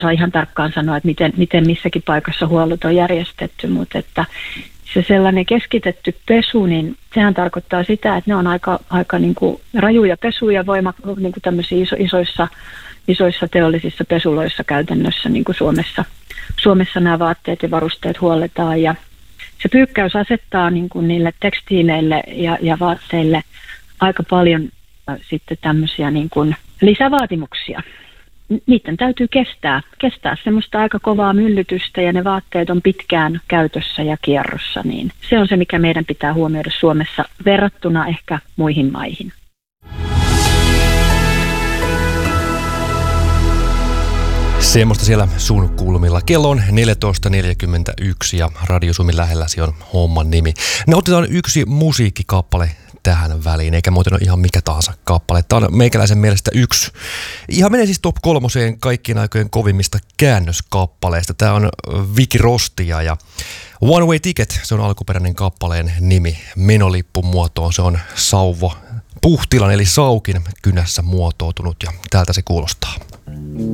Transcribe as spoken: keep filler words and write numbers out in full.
saa ihan tarkkaan sanoa, että miten, miten missäkin paikassa huollot on järjestetty, mutta että se sellainen keskitetty pesu, niin sehän tarkoittaa sitä, että ne on aika, aika niin kuin rajuja pesuja voima, niin kuin tämmöisissä iso, isoissa, isoissa teollisissa pesuloissa käytännössä, niin kuin Suomessa. Suomessa nämä vaatteet ja varusteet huolletaan, ja se pyykkäys asettaa niin kuin niille tekstiileille ja, ja vaatteille aika paljon äh, sitten tämmöisiä niin kuin lisävaatimuksia. Niiden täytyy kestää, kestää semmoista aika kovaa myllytystä ja ne vaatteet on pitkään käytössä ja kierrossa, niin se on se, mikä meidän pitää huomioida Suomessa verrattuna ehkä muihin maihin. Semmoista siellä sun kulmilla. Kello on neljätoista neljäkymmentäyksi ja Radio Suomi lähelläsi on homman nimi. Ne otetaan yksi musiikkikappale tähän väliin, eikä muuten ole ihan mikä tahansa kappale. Tämä on meikäläisen mielestä yksi. Ihan menee siis top kolmoseen kaikkien aikojen kovimmista käännöskappaleista. Tämä on Viki Rostia ja One Way Ticket, se on alkuperäinen kappaleen nimi. Menolippu muotoon, se on Sauvo Puhtilan eli Saukin kynässä muotoutunut ja täältä se kuulostaa.